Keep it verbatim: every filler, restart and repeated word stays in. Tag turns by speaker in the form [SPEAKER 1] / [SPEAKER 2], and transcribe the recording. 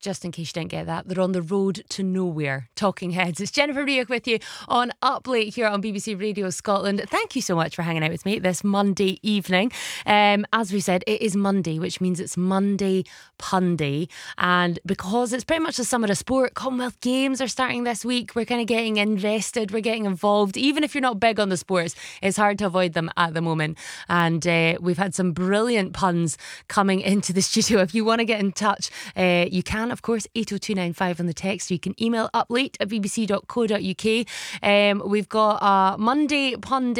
[SPEAKER 1] just in case you didn't get that, they're on the road to nowhere. Talking Heads. It's Jennifer Rioch with you on Up Late here on B B C Radio Scotland. Thank you so much for hanging out with me this Monday evening. Um, as we said, it is Monday, which means it's Monday Punday. And because it's pretty much the summer of sport, Commonwealth Games are starting this week. We're kind of getting invested, we're getting involved. Even if you're not big on the sports, it's hard to avoid them at the moment. And uh, we've had some brilliant puns coming into the studio. If you want to get in touch, uh, you can, of course, eight oh two nine five on the text. You can email uplate at b b c dot co dot u k. Um, we've got a Monday Pun